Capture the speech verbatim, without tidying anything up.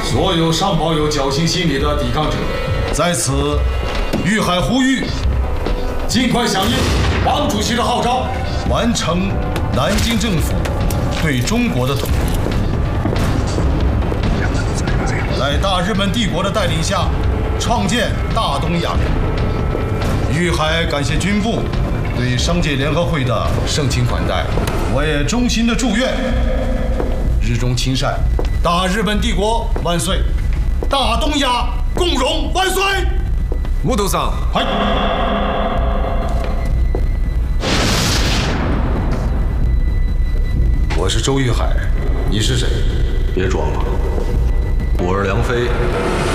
所有尚抱有侥幸心理的抵抗者， 在此，玉海呼吁， 尽快响应王主席的号召， 完成南京政府对中国的统一。在大日本帝国的带领下，创建大东亚。玉海感谢军部对商界联合会的盛情款待，我也衷心的祝愿日中亲善，大日本帝国万岁，大东亚共荣万岁。 武藤さん。 はい。我是周玉海，你是谁？ 别装了，我是梁飞。